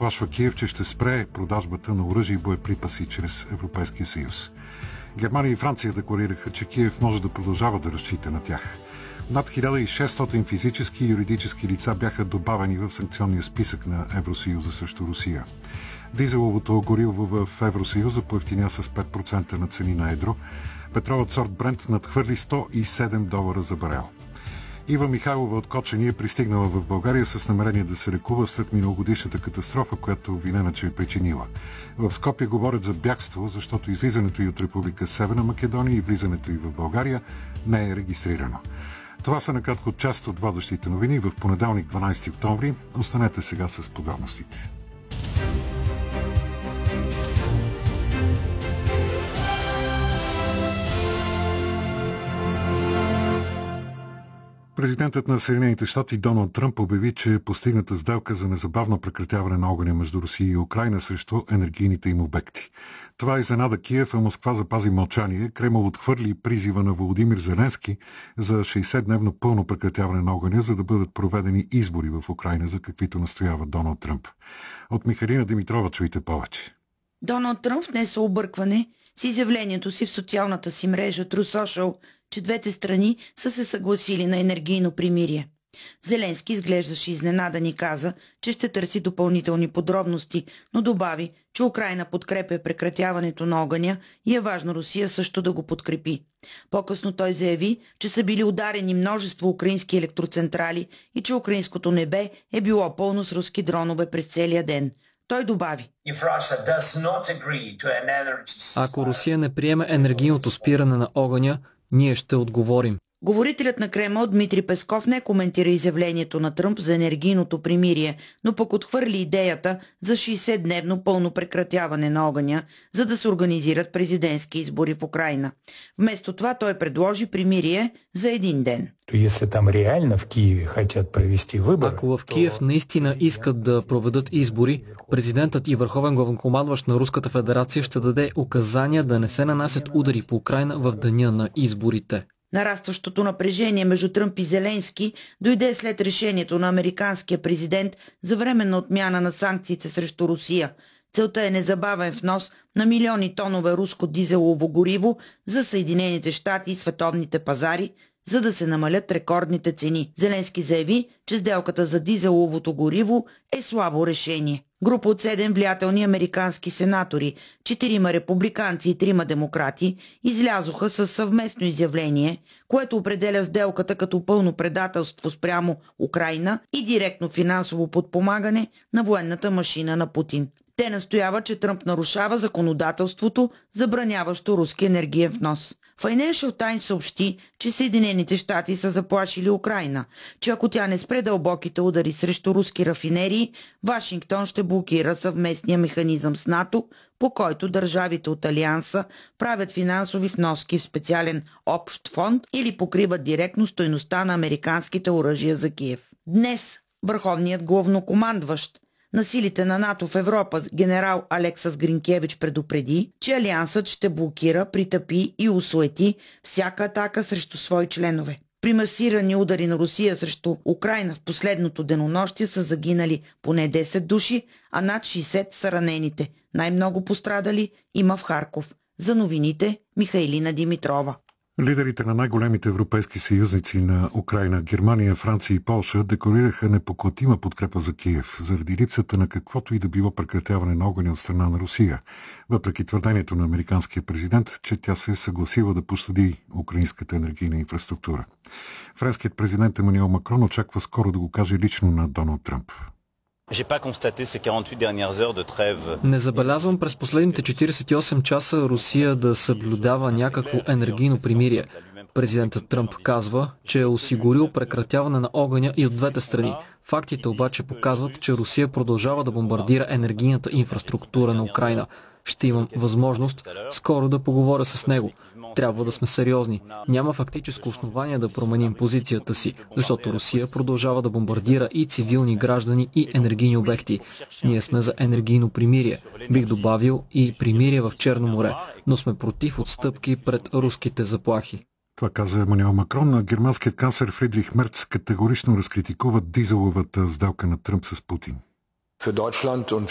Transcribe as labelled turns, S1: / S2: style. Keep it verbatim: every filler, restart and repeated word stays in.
S1: заплашва Киев, че ще спре продажбата на оръжие и боеприпаси чрез Европейския съюз. Германия и Франция декларираха, че Киев може да продължава да разчита на тях. Над хиляда и шестстотин физически и юридически лица бяха добавени в санкционния списък на Евросъюза срещу Русия. Дизеловото гориво в Евросъюза поевтиня с пет процента на цени на едро. Петролът сорт Брент надхвърли сто и седем долара за барел. Ива Михайлова от Кочани е пристигнала в България с намерение да се лекува след миналогодишната катастрофа, която обвинена, че е причинила. В Скопие говорят за бягство, защото излизането й от Република Северна Македония и влизането й в България не е регистрирано. Това са накратко част от водещите новини в понеделник, дванадесети октомври. Останете сега с подробностите. Президентът на Съединените щати Доналд Тръмп обяви, че е постигната сделка за незабавно прекратяване на огъня между Русия и Украйна срещу енергийните им обекти. Това изненада Киев, а Москва запази мълчание. Кремъл отхвърли призива на Володимир Зеленски за шейсетдневно пълно прекратяване на огъня, за да бъдат проведени избори в Украйна, за каквито настоява Доналд Тръмп. От Михалина Димитрова чуйте повече.
S2: Доналд Тръмп внесе объркване с изявлението си в социалната си мрежа True Social, че двете страни са се съгласили на енергийно примирие. Зеленски изглеждаше изненадан и каза, че ще търси допълнителни подробности, но добави, че Украйна подкрепя прекратяването на огъня и е важно Русия също да го подкрепи. По-късно той заяви, че са били ударени множество украински електроцентрали и че украинското небе е било пълно с руски дронове през целия ден. Той добави:
S3: Ако Русия не приеме енергийното спиране на огъня, ние ще отговорим.
S2: Говорителят на Кремъл Дмитрий Песков не коментира изявлението на Тръмп за енергийното примирие, но пък отхвърли идеята за шейсетдневно пълно прекратяване на огъня, за да се организират президентски избори в Украйна. Вместо това той предложи примирие за един ден.
S3: Ако в Киев наистина искат да проведат избори, президентът и върховен главнокомандващ на Руската федерация ще даде указания да не се нанасят удари по Украйна в деня на изборите.
S2: Нарастващото напрежение между Тръмп и Зеленски дойде след решението на американския президент за временна отмяна на санкциите срещу Русия. Целта е незабавен внос на милиони тонове руско дизелово гориво за Съединените щати и световните пазари, за да се намалят рекордните цени. Зеленски заяви, че сделката за дизеловото гориво е слабо решение. Група от седем влиятелни американски сенатори, четирима републиканци и трима демократи, излязоха със съвместно изявление, което определя сделката като пълно предателство спрямо Украйна и директно финансово подпомагане на военната машина на Путин. Те настояват, че Тръмп нарушава законодателството, забраняващо руски енергиен внос. Financial Times съобщи, че Съединените щати са заплашили Украйна, че ако тя не спре дълбоките удари срещу руски рафинерии, Вашингтон ще блокира съвместния механизъм с НАТО, по който държавите от Алианса правят финансови вноски в специален общ фонд или покриват директно стойността на американските оръжия за Киев. Днес върховният главнокомандващ на силите на НАТО в Европа генерал Алексас Гринкевич предупреди, че Алиансът ще блокира, притъпи и осуети всяка атака срещу свои членове. При масирани удари на Русия срещу Украйна в последното денонощие са загинали поне десет души, а над шейсет са ранените. Най-много пострадали има в Харков. За новините Михайлина Димитрова.
S1: Лидерите на най-големите европейски съюзници на Украйна, Германия, Франция и Полша декларираха непоклатима подкрепа за Киев заради липсата на каквото и да било прекратяване на огъня от страна на Русия, въпреки твърдението на американския президент, че тя се е съгласила да пощади украинската енергийна инфраструктура. Френският президент Емануел Макрон очаква скоро да го каже лично на Доналд Тръмп.
S3: Не забелязвам през последните четиридесет и осем часа Русия да съблюдава някакво енергийно примирие. Президентът Тръмп казва, че е осигурил прекратяване на огъня и от двете страни. Фактите обаче показват, че Русия продължава да бомбардира енергийната инфраструктура на Украйна. Ще имам възможност скоро да поговоря с него. Трябва да сме сериозни. Няма фактическо основание да променим позицията си, защото Русия продължава да бомбардира и цивилни граждани и енергийни обекти. Ние сме за енергийно примирие. Бих добавил и примирие в Черно море, но сме против отстъпки пред руските заплахи.
S1: Това каза Емануел Макрон. А германският канцлер Фридрих Мерц категорично разкритикува дизеловата сделка на Тръмп с Путин.